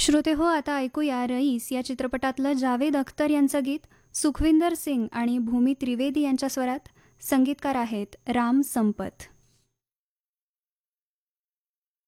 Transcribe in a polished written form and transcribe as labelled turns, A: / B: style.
A: श्रोते हो, आता ऐकूया रईस या चित्रपटातलं जावेद अख्तर यांचं गीत. सुखविंदर सिंग आणि भूमी त्रिवेदी यांच्या स्वरात. संगीतकार आहेत राम संपत.